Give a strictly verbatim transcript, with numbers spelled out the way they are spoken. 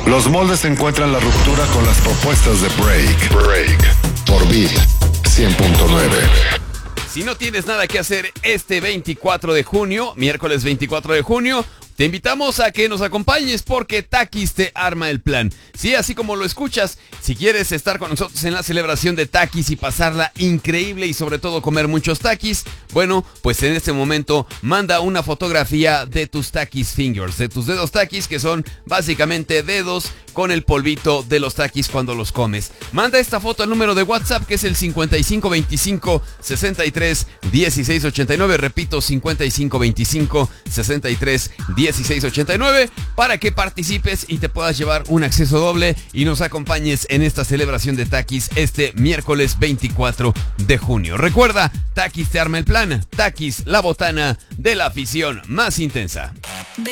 Los moldes encuentran la ruptura con las propuestas de Break. Break. Por Beat cien punto nueve. Si no tienes nada que hacer este veinticuatro de junio, miércoles veinticuatro de junio, te invitamos a que nos acompañes porque Takis te arma el plan. Sí, así como lo escuchas, si quieres estar con nosotros en la celebración de Takis y pasarla increíble y sobre todo comer muchos Takis, bueno, pues en este momento manda una fotografía de tus Takis Fingers, de tus dedos Takis, que son básicamente dedos con el polvito de los Takis cuando los comes. Manda esta foto al número de WhatsApp que es el cincuenta y cinco veinticinco sesenta y tres dieciséis ochenta y nueve, repito, cincuenta y cinco veinticinco sesenta y tres dieciséis ochenta y nueve, para que participes y te puedas llevar un acceso doble y nos acompañes en esta celebración de Takis este miércoles veinticuatro de junio. Recuerda, Takis te arma el plan. Takis, la botana de la afición más intensa.